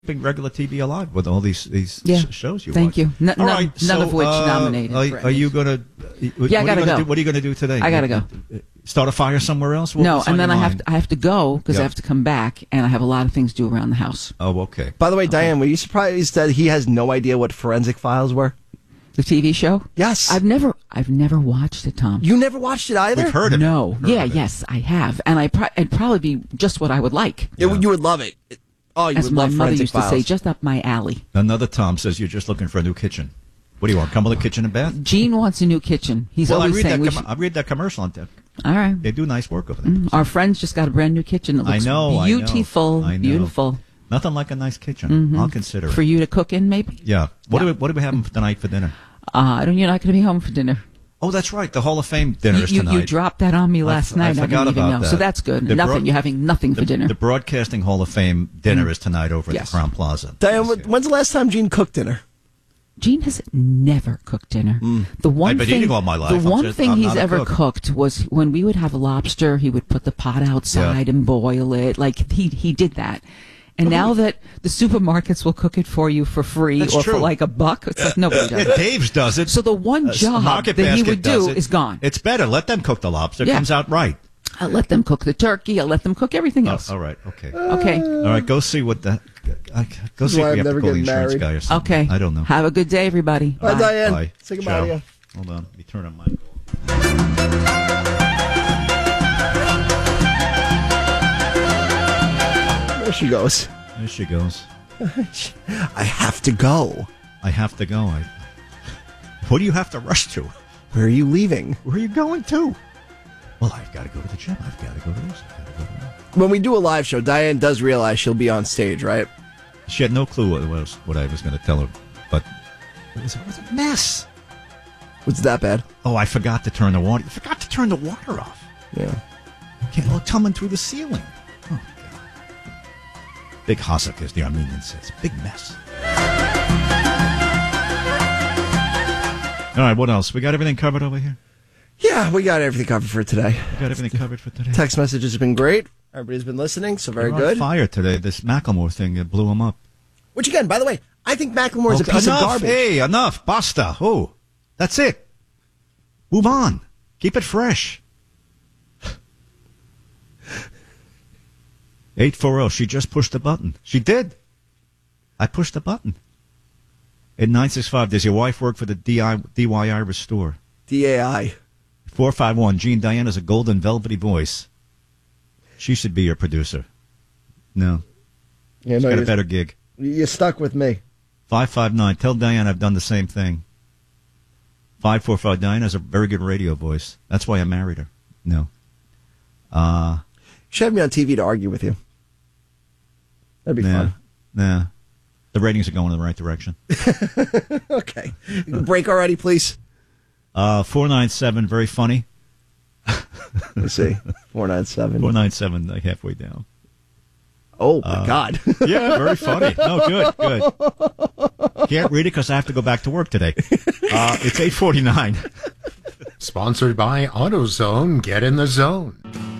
regular TV alive with all these shows you Thank watch. you. All right, none of which nominated. Are you going to? Yeah, I gotta go. What are you going to do today? I gotta go. Start a fire somewhere else? No, and then I have to go because I have to come back, and I have a lot of things to do around the house. Oh, okay. By the way, Diane, were you surprised that he has no idea what Forensic Files were? The TV show? Yes. I've never watched it, Tom. You never watched it either? We've heard of it. No. Yes, I have, and it'd probably be just what I would like. Yeah. You would love it. Oh, you As would my love mother Forensic used Files. to say, just up my alley. Another Tom says you're just looking for a new kitchen. What do you want? Come with a kitchen and bath? Gene wants a new kitchen. He's always saying I read that commercial on all right. They do nice work over there. Our friends just got a brand new kitchen. It looks beautiful. I know. Beautiful. Nothing like a nice kitchen. I'll consider it. For you to cook in, maybe? Yeah. What do we have tonight for dinner? You're not going to be home for dinner. Oh, that's right. The Hall of Fame dinner is tonight. You dropped that on me last night. I forgot didn't even about know. that. So that's good. You're having nothing for dinner. The Broadcasting Hall of Fame dinner is tonight over at the Crown Plaza. Diane, when's the last time Gene cooked dinner? Gene has never cooked dinner. I've been eating all my life. The one thing he's ever cooked was when we would have lobster, he would put the pot outside and boil it. Like he did that. And now that the supermarkets will cook it for you for free for like $1, it's like nobody does it. Yeah, Dave's does it. So the one job that he would do is gone. It's better. Let them cook the lobster. It comes out right. I'll let them cook the turkey. I'll let them cook everything else. All right. Okay. Okay. All right. Go see what the. Go see if we have to call the insurance guy or something. Okay. I don't know. Have a good day, everybody. Bye, Diane. Bye. Say goodbye to you. Hold on. Let me turn on my. There she goes. There she goes. I have to go. I have to go. What do you have to rush to? Where are you leaving? Where are you going to? Well, I've got to go to the gym. I've got to go to this. I've got to go to that. When we do a live show, Diane does realize she'll be on stage, right? She had no clue what I was going to tell her, but it was a mess. Was it that bad? Oh, I forgot to turn the water. I forgot to turn the water off. Yeah. Coming through the ceiling. Oh, God. Big Hasuk, as the Armenian says. Big mess. All right, what else? We got everything covered over here? Yeah, we got everything covered for today. We got everything covered for today. Text messages have been great. Everybody's been listening, so very You're good. On fire today. This Macklemore thing it blew him up. Which, again, by the way, I think Macklemore is a piece of garbage. Hey, enough. Basta. Oh, that's it. Move on. Keep it fresh. 840. She just pushed the button. She did. I pushed the button. At 965, does your wife work for the DIY restore? DAI. 451, Gene, Diana's a golden velvety voice. She should be your producer. No. Yeah, She's got a better gig. You're stuck with me. 559, tell Diana I've done the same thing. 545, Diana has a very good radio voice. That's why I married her. No. You should have me on TV to argue with you. That'd be fun. Nah. The ratings are going in the right direction. Okay. Break already, please. 497, very funny. Let's see. 497. 497, halfway down. Oh, my God. Yeah, very funny. No, good. Can't read it because I have to go back to work today. It's 8:49. Sponsored by AutoZone. Get in the zone.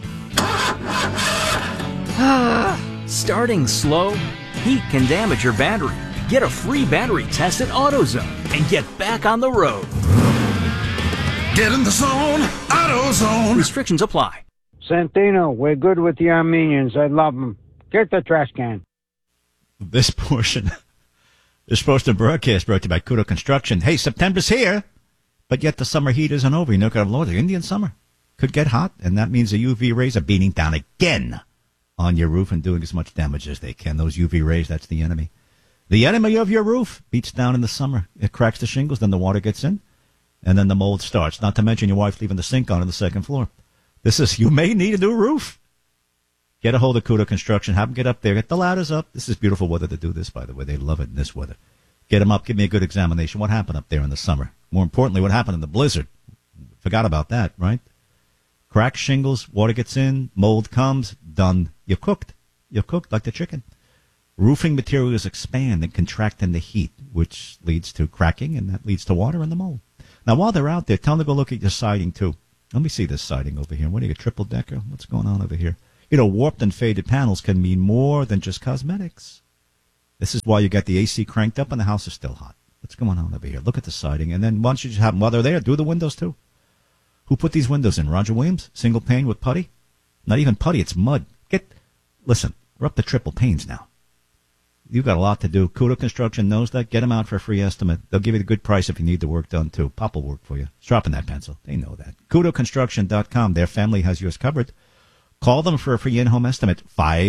Starting slow? Heat can damage your battery. Get a free battery test at AutoZone and get back on the road. Get in the zone, AutoZone. Restrictions apply. Santino, we're good with the Armenians. I love them. Get the trash can. This portion is supposed to broadcast brought to you by Kudo Construction. Hey, September's here, but yet the summer heat isn't over. You know, the Indian summer could get hot, and that means the UV rays are beating down again on your roof and doing as much damage as they can. Those UV rays, that's the enemy. The enemy of your roof beats down in the summer. It cracks the shingles, then the water gets in, and then the mold starts. Not to mention your wife leaving the sink on the second floor. You may need a new roof. Get a hold of Kudo Construction. Have them get up there. Get the ladders up. This is beautiful weather to do this, by the way. They love it in this weather. Get them up. Give me a good examination. What happened up there in the summer? More importantly, what happened in the blizzard? Forgot about that, right? Cracked shingles, water gets in, mold comes, done. You're cooked. You're cooked like the chicken. Roofing materials expand and contract in the heat, which leads to cracking, and that leads to water and the mold. Now, while they're out there, tell them to go look at your siding, too. Let me see this siding over here. What do you got, triple decker? What's going on over here? You know, warped and faded panels can mean more than just cosmetics. This is why you got the AC cranked up and the house is still hot. What's going on over here? Look at the siding. And then why don't you just have them while they're there, do the windows too? Who put these windows in? Roger Williams? Single pane with putty? Not even putty, it's mud. Listen, we're up to triple panes now. You've got a lot to do. Kudo Construction knows that. Get them out for a free estimate. They'll give you the good price if you need the work done too. Pop will work for you. It's dropping that pencil. They know that. KudoConstruction.com. Their family has yours covered. Call them for a free in-home estimate.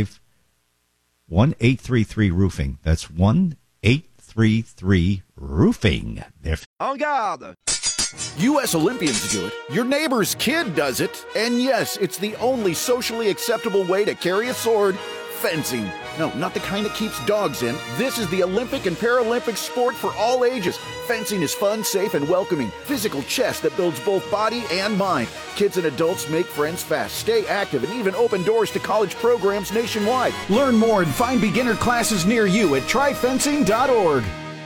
51833 Roofing. That's 1833 Roofing. En garde! U.S. Olympians do it. Your neighbor's kid does it. And yes, it's the only socially acceptable way to carry a sword. Fencing. No, not the kind that keeps dogs in. This is the Olympic and Paralympic sport for all ages. Fencing is fun, safe, and welcoming. Physical chess that builds both body and mind. Kids and adults make friends fast, stay active, and even open doors to college programs nationwide. Learn more and find beginner classes near you at tryfencing.org.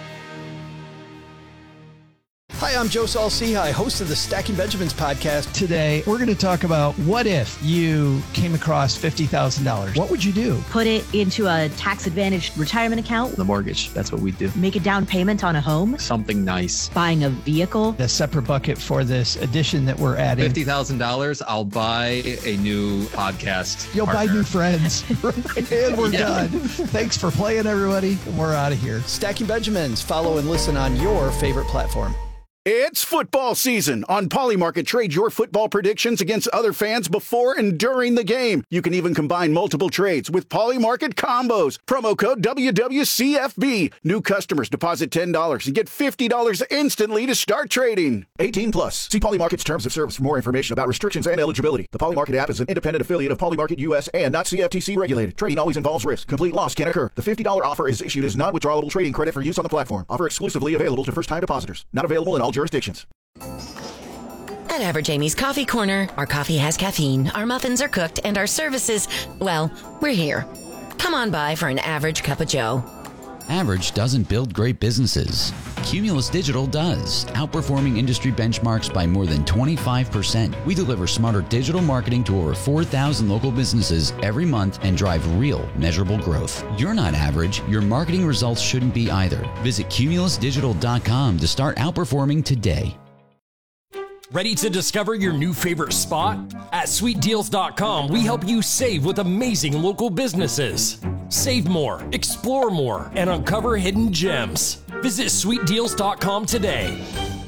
Hi, I'm Joe Saul-Sehy, host of the Stacking Benjamins podcast. Today, we're going to talk about what if you came across $50,000. What would you do? Put it into a tax-advantaged retirement account. The mortgage, that's what we do. Make a down payment on a home. Something nice. Buying a vehicle. A separate bucket for this addition that we're adding. $50,000, I'll buy a new podcast You'll partner. buy new friends. And we're done. Thanks for playing, everybody. We're out of here. Stacking Benjamins. Follow and listen on your favorite platform. It's football season. On Polymarket, trade your football predictions against other fans before and during the game. You can even combine multiple trades with Polymarket combos. Promo code WWCFB. New customers deposit $10 and get $50 instantly to start trading. 18 plus. See Polymarket's terms of service for more information about restrictions and eligibility. The Polymarket app is an independent affiliate of Polymarket US and not CFTC regulated. Trading always involves risk. Complete loss can occur. The $50 offer is issued as non-withdrawable trading credit for use on the platform. Offer exclusively available to first-time depositors. Not available in all jurisdictions. At Average Amy's Coffee Corner, our coffee has caffeine, our muffins are cooked, and our services, well, we're here. Come on by for an average cup of joe. Average doesn't build great businesses. Cumulus Digital does, outperforming industry benchmarks by more than 25%. We deliver smarter digital marketing to over 4,000 local businesses every month and drive real, measurable growth. You're not average. Your marketing results shouldn't be either. Visit cumulusdigital.com to start outperforming today. Ready to discover your new favorite spot? At sweetdeals.com, we help you save with amazing local businesses. Save more, explore more, and uncover hidden gems. Visit sweetdeals.com today.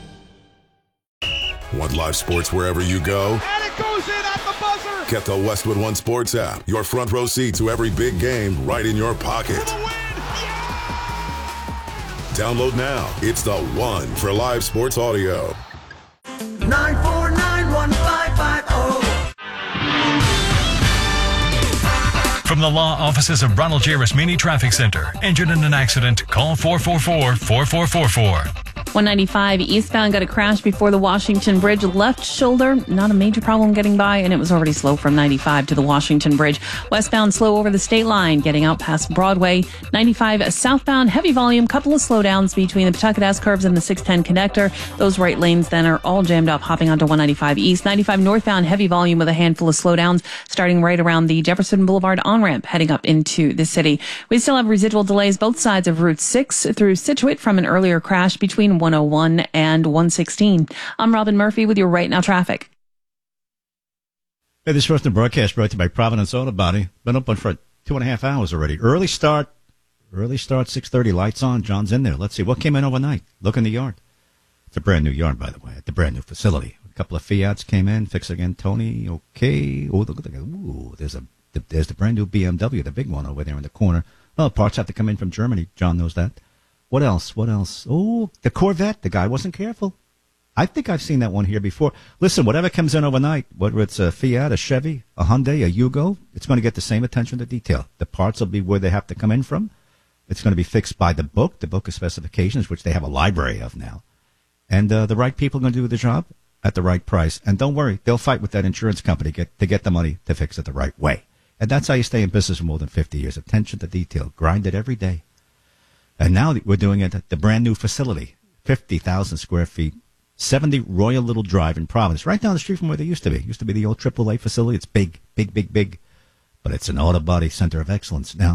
Want live sports wherever you go? And it goes in at the buzzer! Get the Westwood One Sports app. Your front row seat to every big game right in your pocket. Download now. It's the one for live sports audio. 949-1550. From the law offices of Ronald J. Rasmini Traffic Center. Injured in an accident? Call 444-4444. 195 eastbound got a crash before the Washington Bridge. Left shoulder, not a major problem getting by, and it was already slow from 95 to the Washington Bridge. Westbound slow over the state line, getting out past Broadway. 95 southbound, heavy volume, couple of slowdowns between the Pawtucket S-curves and the 610 connector. Those right lanes then are all jammed up, hopping onto 195 east. 95 northbound, heavy volume with a handful of slowdowns, starting right around the Jefferson Boulevard on-ramp, heading up into the city. We still have residual delays both sides of Route 6 through Scituate from an earlier crash between 101 and 116. I'm Robin Murphy with your Right Now traffic. Hey, this first broadcast brought to you by Providence Auto Body. Been open for 2.5 hours already. Early start, 6:30, lights on. John's in there. Let's see what came in overnight. Look in the yard. It's a brand new yard, by the way, at the brand new facility. A couple of Fiats came in. Fix again, Tony. Okay. Oh, look at that. Ooh, there's the brand new BMW, the big one over there in the corner. Oh, parts have to come in from Germany. John knows that. What else? Oh, the Corvette. The guy wasn't careful. I think I've seen that one here before. Listen, whatever comes in overnight, whether it's a Fiat, a Chevy, a Hyundai, a Yugo, it's going to get the same attention to detail. The parts will be where they have to come in from. It's going to be fixed by the book of specifications, which they have a library of now. And the right people are going to do the job at the right price. And don't worry, they'll fight with that insurance company to get the money to fix it the right way. And that's how you stay in business for more than 50 years. Attention to detail. Grind it every day. And now we're doing it at the brand new facility, 50,000 square feet, 70 Royal Little Drive in Providence, right down the street from where they used to be. It used to be the old AAA facility. It's big, but it's an auto body center of excellence now.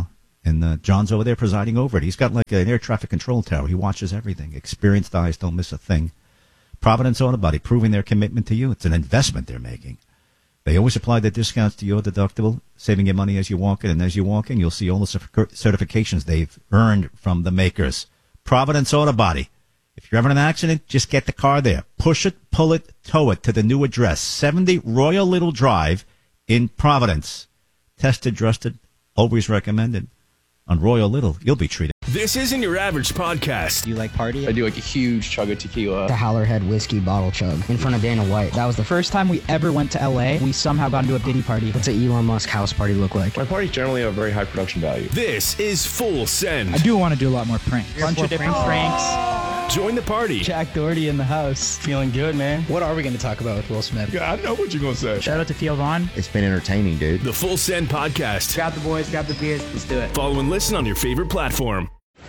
And John's over there presiding over it. He's got like an air traffic control tower. He watches everything. Experienced eyes don't miss a thing. Providence Auto Body, proving their commitment to you. It's an investment they're making. They always apply the discounts to your deductible, saving you money as you walk in. And as you walk in, you'll see all the certifications they've earned from the makers. Providence Auto Body. If you're having an accident, just get the car there. Push it, pull it, tow it to the new address, 70 Royal Little Drive in Providence. Tested, trusted, always recommended. On Royal Little, you'll be treated. This isn't your average podcast. Do you like party? I do like a huge chug of tequila. The Howlerhead whiskey bottle chug in front of Dana White. That was the first time we ever went to LA. We somehow got into a Diddy party. What's an Elon Musk house party look like? My parties generally have very high production value. This is Full Send. I do want to do a lot more pranks. Bunch of different pranks. Join the party. Jack Doherty in the house. Feeling good, man. What are we going to talk about with Will Smith? Yeah, I know what you're going to say. Shout out to Theo Vaughn. It's been entertaining, dude. The Full Send Podcast. Grab the boys, grab the beers. Let's do it. Follow and listen on your favorite platform.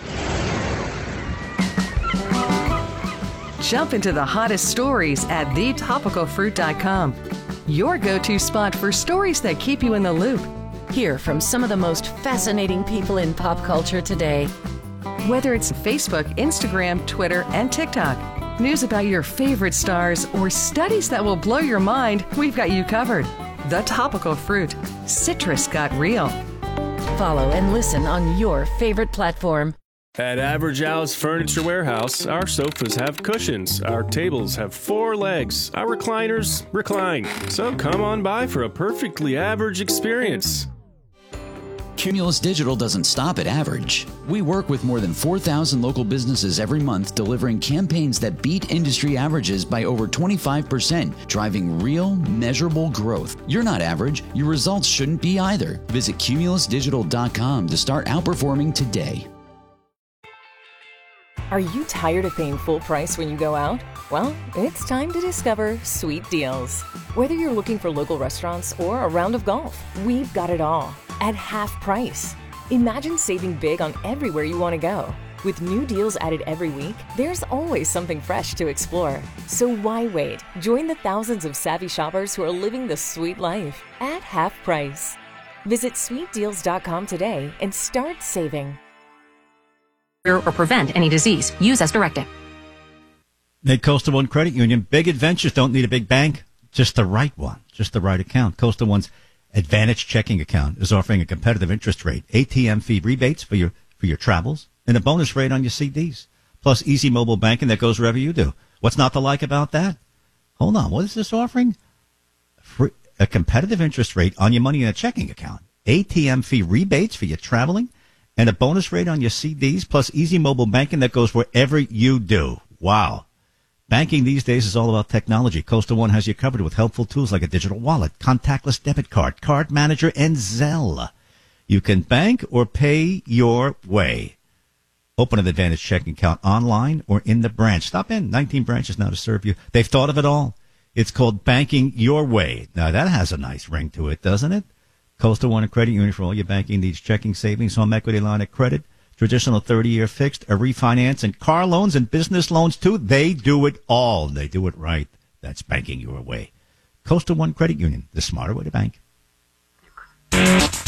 Jump into the hottest stories at thetopicalfruit.com. Your go-to spot for stories that keep you in the loop. Hear from some of the most fascinating people in pop culture today. Whether it's Facebook, Instagram, Twitter, and TikTok, news about your favorite stars, or studies that will blow your mind, we've got you covered. The Topical Fruit. Citrus got real. Follow and listen on your favorite platform. At Average Al's Furniture Warehouse, our sofas have cushions, our tables have 4 legs, our recliners recline. So come on by for a perfectly average experience. Cumulus Digital doesn't stop at average. We work with more than 4,000 local businesses every month, delivering campaigns that beat industry averages by over 25%, driving real, measurable growth. You're not average. Your results shouldn't be either. Visit cumulusdigital.com to start outperforming today. Are you tired of paying full price when you go out? Well, it's time to discover Sweet Deals. Whether you're looking for local restaurants or a round of golf, we've got it all at half price. Imagine saving big on everywhere you want to go. With new deals added every week, there's always something fresh to explore. So why wait? Join the thousands of savvy shoppers who are living the sweet life at half price. Visit sweetdeals.com today and start saving. Or prevent any disease. Use as directed. At Coastal One Credit Union, big adventures don't need a big bank, just the right one, just the right account. Coastal One's Advantage Checking Account is offering a competitive interest rate, ATM fee rebates for your travels, and a bonus rate on your CDs, plus easy mobile banking that goes wherever you do. What's not to like about that? Hold on, what is this offering? A competitive interest rate on your money in a checking account, ATM fee rebates for your traveling, and a bonus rate on your CDs, plus easy mobile banking that goes wherever you do. Wow. Banking these days is all about technology. Coastal One has you covered with helpful tools like a digital wallet, contactless debit card, card manager, and Zelle. You can bank or pay your way. Open an Advantage checking account online or in the branch. Stop in. 19 branches now to serve you. They've thought of it all. It's called banking your way. Now, that has a nice ring to it, doesn't it? Coastal One Credit Union for all your banking needs, checking, savings, home equity line of credit, traditional 30-year fixed, a refinance, and car loans and business loans, too. They do it all. They do it right. That's banking your way. Coastal One Credit Union, the smarter way to bank.